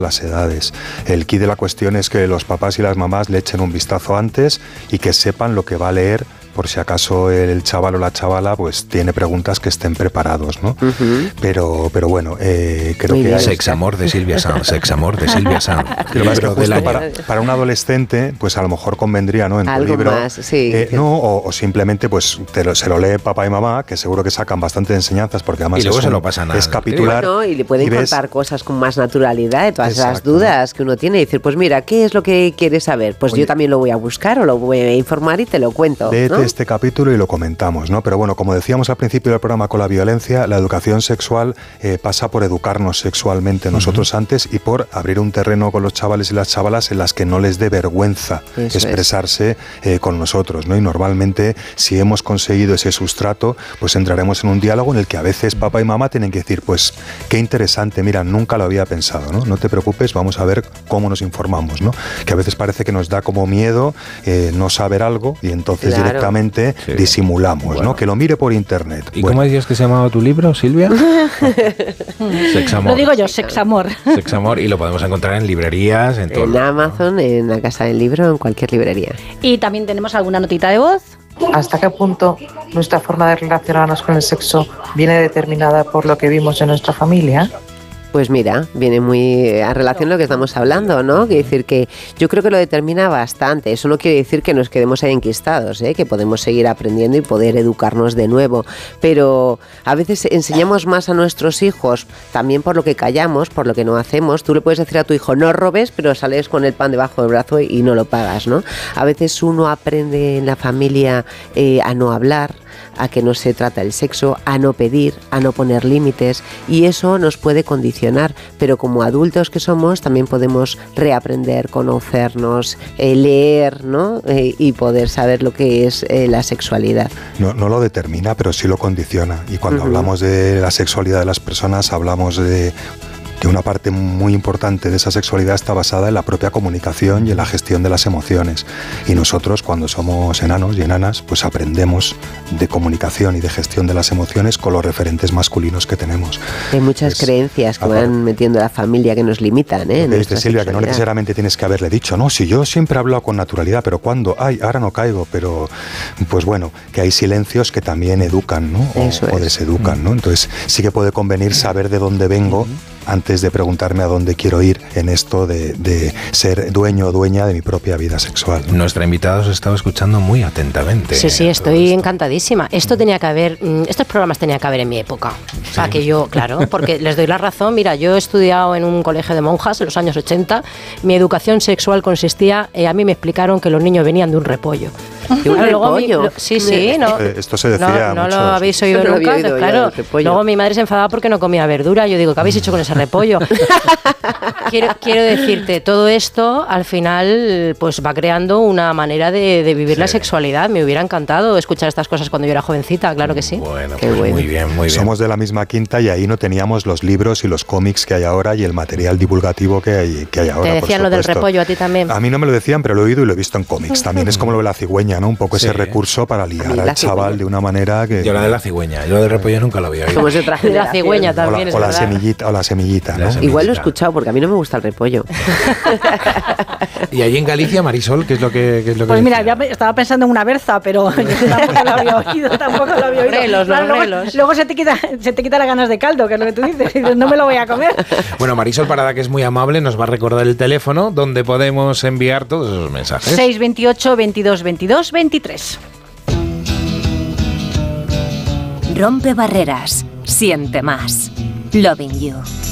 las edades. El quid de la cuestión es que los papás y las mamás le echen un vistazo antes y que sepan lo que va a leer, por si acaso el chaval o la chavala pues tiene preguntas, que estén preparados, ¿no? Pero bueno, creo que hay... Sexamor de Silvia Sanz, Sexamor de Silvia Sanz. Pero es que justo para un adolescente, pues a lo mejor convendría, ¿no? En tu libro, más, sí, no, o simplemente pues se lo lee papá y mamá, que seguro que sacan bastante enseñanzas, porque además y luego se lo pasan es capitular. Bueno, y le pueden contar cosas con más naturalidad de todas esas dudas que uno tiene, y decir, pues mira, ¿qué es lo que quieres saber? Pues yo también lo voy a buscar o lo voy a informar y te lo cuento, ¿no? Este capítulo y lo comentamos, ¿no? Pero bueno, como decíamos al principio del programa con la violencia, la educación sexual pasa por educarnos sexualmente nosotros antes y por abrir un terreno con los chavales y las chavalas en las que no les dé vergüenza expresarse con nosotros, ¿no? Y normalmente, si hemos conseguido ese sustrato, pues entraremos en un diálogo en el que a veces papá y mamá tienen que decir, pues qué interesante, mira, nunca lo había pensado, ¿no? No te preocupes, vamos a ver cómo nos informamos, ¿no? Que a veces parece que nos da como miedo no saber algo y entonces directamente disimulamos, ¿no? Que lo mire por internet. ¿Y cómo decías que se llamaba tu libro, Silvia? Sexamor. Lo digo yo, Sexamor. Sexamor, y lo podemos encontrar en librerías, en todo. En Amazon, en la Casa del Libro, en cualquier librería. Y también tenemos alguna notita de voz. ¿Hasta qué punto nuestra forma de relacionarnos con el sexo viene determinada por lo que vimos en nuestra familia? Pues mira, viene muy a relación lo que estamos hablando, ¿no? Quiere decir que yo creo que lo determina bastante. Eso no quiere decir que nos quedemos ahí enquistados, que podemos seguir aprendiendo y poder educarnos de nuevo. Pero a veces enseñamos más a nuestros hijos también por lo que callamos, por lo que no hacemos. Tú le puedes decir a tu hijo, no robes, pero sales con el pan debajo del brazo y no lo pagas, ¿no? A veces uno aprende en la familia a no hablar, a que no se trata el sexo, a no pedir, a no poner límites, y eso nos puede condicionar, pero como adultos que somos también podemos reaprender, conocernos, leer, ¿no? Y poder saber lo que es la sexualidad. No lo determina, pero sí lo condiciona, y cuando hablamos de la sexualidad de las personas hablamos de una parte muy importante de esa sexualidad está basada en la propia comunicación y en la gestión de las emociones. Y nosotros, cuando somos enanos y enanas, pues aprendemos de comunicación y de gestión de las emociones con los referentes masculinos que tenemos. Hay muchas creencias que van metiendo a la familia que nos limitan, Dice Silvia, que no necesariamente tienes que haberle dicho, no, si yo siempre he hablado con naturalidad, pero cuando, ahora no caigo, pero pues bueno, que hay silencios que también educan, ¿no? O deseducan, ¿no? Entonces sí que puede convenir saber de dónde vengo antes de preguntarme a dónde quiero ir en esto de ser dueño o dueña de mi propia vida sexual, ¿no? Nuestra invitada os estaba escuchando muy atentamente. Sí, estoy encantadísima. Esto tenía que haber, estos programas tenía que haber en mi época. ¿Sí? Para que yo, claro, porque les doy la razón. Mira, yo he estudiado en un colegio de monjas en los años 80. Mi educación sexual consistía, a mí me explicaron que los niños venían de un repollo. ¿De un repollo? Sí, no. Esto se decía no lo habéis oído nunca. Entonces, claro, luego mi madre se enfadaba porque no comía verdura. Yo digo, ¿qué habéis hecho con ese repollo? quiero decirte, todo esto al final pues va creando una manera de vivir la sexualidad. Me hubiera encantado escuchar estas cosas cuando yo era jovencita, claro que sí. Bueno, pues muy bien. Somos de la misma quinta y ahí no teníamos los libros y los cómics que hay ahora y el material divulgativo que hay ahora. ¿Te decían lo del repollo a ti también? A mí no me lo decían, pero lo he oído y lo he visto en cómics. También es como lo de la cigüeña, ¿no? Un poco ese recurso para liar al chaval de una manera que... Yo la de la cigüeña, yo del repollo nunca lo había oído. Somos de otra generación. La cigüeña también, o la semillita, ¿no? Igual lo he escuchado porque a mí no me gusta el repollo. Y allí en Galicia, Marisol, ¿qué es lo que pues mira, ya estaba pensando en una berza, pero yo tampoco lo había oído. Luego se te quita las ganas de caldo, que es lo que tú dices, y dices, no me lo voy a comer. Bueno, Marisol Parada, que es muy amable, nos va a recordar el teléfono donde podemos enviar todos esos mensajes. 628 22 22 23. Rompe barreras, siente más. Loving You.